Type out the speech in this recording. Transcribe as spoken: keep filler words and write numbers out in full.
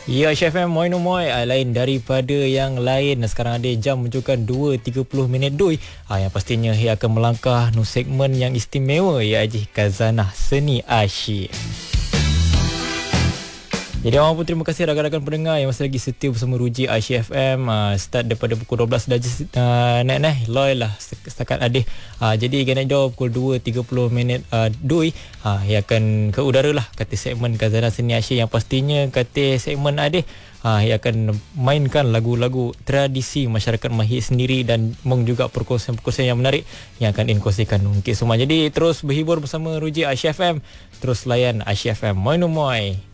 Ya, Chef M, Moin Umoy, ah, lain daripada yang lain. Sekarang ada jam menunjukkan dua tiga puluh minit dui. Ah, yang pastinya ia akan melangkah nu segmen yang istimewa, iaitu Khazanah Seni Asyik. Jadi orang pun terima kasih rakan-rakan pendengar yang masih lagi setia bersama Ruji Asyik F M. uh, Start daripada pukul dua belas dah uh, naik nah loy lah setakat adih. uh, Jadi kena jawab pukul dua tiga puluh minit uh, dui uh, yang akan ke udara lah kata segmen Khazanah Seni Asyik, yang pastinya kata segmen adih uh, yang akan mainkan lagu-lagu tradisi masyarakat Mahir sendiri dan meng juga perkongsian-perkongsian yang menarik yang akan inkongsikan untuk semua. Jadi terus berhibur bersama Ruji Asyik F M. Terus layan Asyik F M. Moin Umoy.